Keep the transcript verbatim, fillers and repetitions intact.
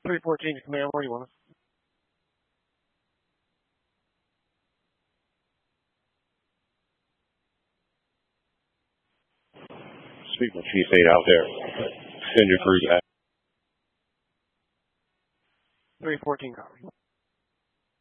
three fourteen, command, where do you want us? Speak with Chief eight out there. Send your crew back. three fourteen, copy.